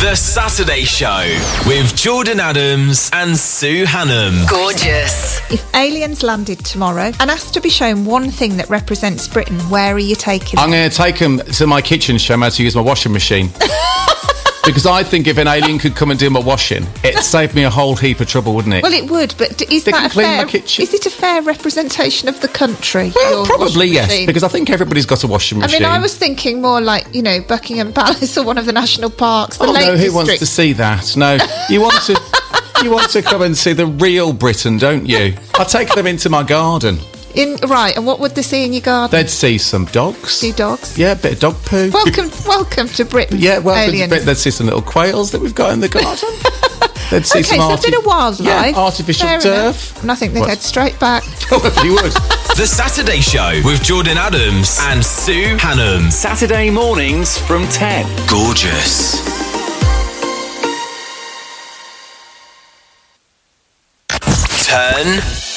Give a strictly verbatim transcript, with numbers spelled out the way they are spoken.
The Saturday Show with Jordan Adams and Sue Hannam. Gorgeous. If aliens landed tomorrow and asked to be shown one thing that represents Britain, where are you taking I'm them? going to take them to my kitchen, show them how to use my washing machine. Because I think if an alien could come and do my washing, it'd save me a whole heap of trouble, wouldn't it? Well, it would, but d- is They can that a clean fair? my kitchen. Is it a fair representation of the country? Well, your probably washing yes, machine? because I think everybody's got a washing I machine. mean, I was thinking more like, you know, Buckingham Palace or one of the national parks, the Oh Lake no, who District. wants to see that? No, you want to. You want to come and see the real Britain, don't you? I'll take them into my garden. In right, and what would they see in your garden? They'd see some dogs. See dogs. Yeah, a bit of dog poo. Welcome, welcome to Britain. Yeah, well, aliens. they'd, they'd see some little quails that we've got in the garden. They'd see Okay, some so a arti- bit of wildlife. Yeah, artificial Fair turf. enough. And I think they'd What? head straight back. Probably would. The Saturday Show with Jordan Adams and Sue Hannam. Saturday mornings from ten. Gorgeous. Turn